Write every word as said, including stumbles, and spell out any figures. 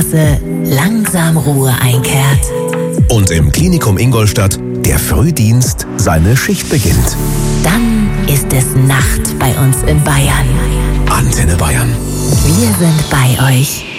langsam Ruhe einkehrt. Und im Klinikum Ingolstadt der Frühdienst seine Schicht beginnt. Dann ist es Nacht bei uns in Bayern. Antenne Bayern. Wir sind bei euch.